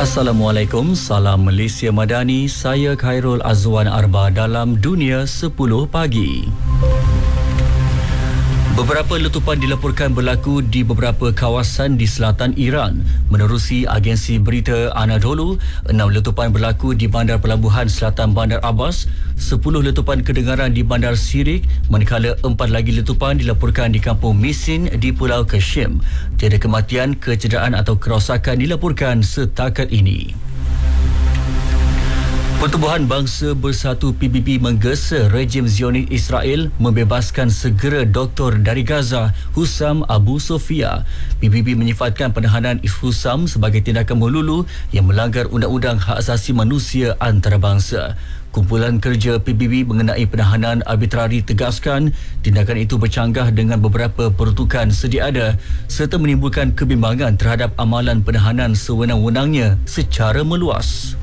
Assalamualaikum, salam Malaysia Madani. Saya Khairul Azwan Arba dalam Dunia 10 Pagi. Beberapa letupan dilaporkan berlaku di beberapa kawasan di selatan Iran. Menerusi agensi berita Anadolu, 6 letupan berlaku di bandar pelabuhan selatan Bandar Abbas, 10 letupan kedengaran di bandar Sirik, manakala 4 lagi letupan dilaporkan di kampung Misin di Pulau Kashim. Tiada kematian, kecederaan atau kerosakan dilaporkan setakat ini. Pertubuhan Bangsa Bersatu PBB menggesa rejim Zionis Israel membebaskan segera doktor dari Gaza, Hussam Abu Sofia. PBB menyifatkan penahanan Hussam sebagai tindakan melulu yang melanggar undang-undang hak asasi manusia antarabangsa. Kumpulan kerja PBB mengenai penahanan arbitrari tegaskan tindakan itu bercanggah dengan beberapa peruntukan sedia ada serta menimbulkan kebimbangan terhadap amalan penahanan sewenang-wenangnya secara meluas.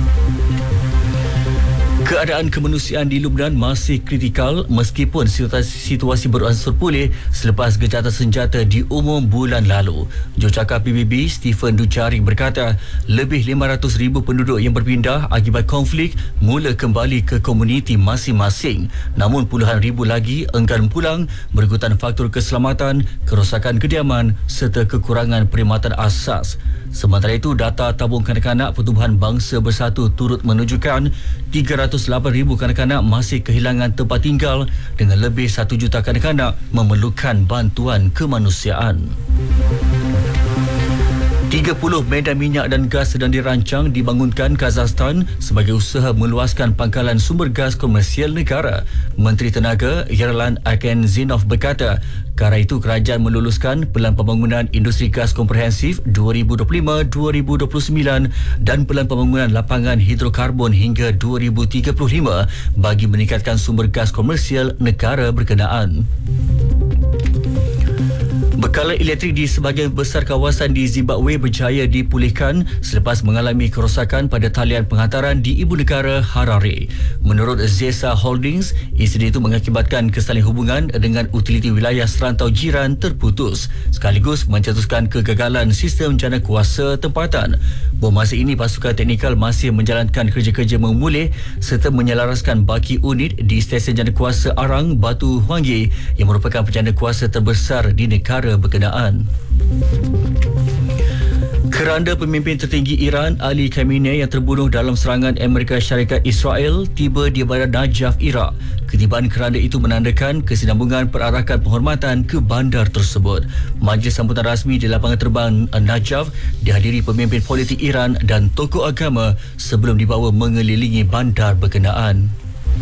Keadaan kemanusiaan di Lubnan masih kritikal meskipun situasi beransur pulih selepas gejatan senjata diumum bulan lalu. Jurucakap PBB Stephen Dujarric berkata, lebih 500,000 penduduk yang berpindah akibat konflik mula kembali ke komuniti masing-masing. Namun puluhan ribu lagi enggan pulang berikutan faktor keselamatan, kerosakan kediaman serta kekurangan perkhidmatan asas. Sementara itu, data tabung kanak-kanak Pertubuhan Bangsa Bersatu turut menunjukkan 308,000 kanak-kanak masih kehilangan tempat tinggal dengan lebih 1 juta kanak-kanak memerlukan bantuan kemanusiaan. 30 medan minyak dan gas sedang dirancang dibangunkan Kazakhstan sebagai usaha meluaskan pangkalan sumber gas komersial negara. Menteri Tenaga Yerlan Akenzinov berkata, kerana itu kerajaan meluluskan Pelan Pembangunan Industri Gas Komprehensif 2025-2029 dan Pelan Pembangunan Lapangan Hidrokarbon hingga 2035 bagi meningkatkan sumber gas komersial negara berkenaan. Bekalan elektrik di sebahagian besar kawasan di Zimbabwe berjaya dipulihkan selepas mengalami kerosakan pada talian penghantaran di ibu negara Harare. Menurut Zesa Holdings, insiden itu mengakibatkan kesalin hubungan dengan utiliti wilayah serantau jiran terputus sekaligus mencetuskan kegagalan sistem jana kuasa tempatan. Bermasa ini, pasukan teknikal masih menjalankan kerja-kerja memulih serta menyelaraskan baki unit di stesen jana kuasa Arang Batu Hwangye yang merupakan penjana kuasa terbesar di negara berkenaan. Keranda pemimpin tertinggi Iran Ali Khamenei yang terbunuh dalam serangan Amerika Syarikat Israel tiba di bandar Najaf, Iraq. Ketibaan keranda itu menandakan kesinambungan perarakan penghormatan ke bandar tersebut. Majlis sambutan rasmi di lapangan terbang Najaf dihadiri pemimpin politik Iran dan tokoh agama sebelum dibawa mengelilingi bandar berkenaan.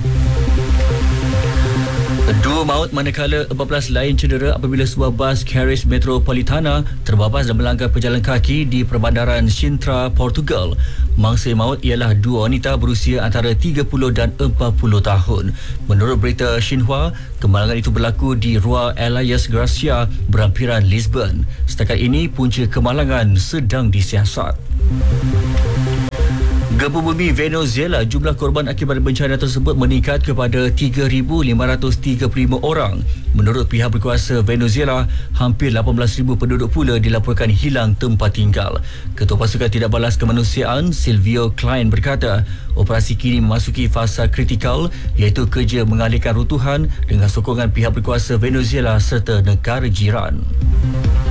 2 maut manakala 14 lain cedera apabila sebuah bas Carris Metropolitana terbabas dan melanggar pejalan kaki di perbandaran Sintra, Portugal. Mangsa maut ialah 2 wanita berusia antara 30 dan 40 tahun. Menurut berita Xinhua, kemalangan itu berlaku di Rua Elias Gracia, berhampiran Lisbon. Setakat ini, punca kemalangan sedang disiasat. Gempa bumi Venezuela, jumlah korban akibat bencana tersebut meningkat kepada 3,535 orang. Menurut pihak berkuasa Venezuela, hampir 18,000 penduduk pula dilaporkan hilang tempat tinggal. Ketua Pasukan Tidak Balas Kemanusiaan Silvio Klein berkata, operasi kini memasuki fasa kritikal iaitu kerja mengalihkan runtuhan dengan sokongan pihak berkuasa Venezuela serta negara jiran.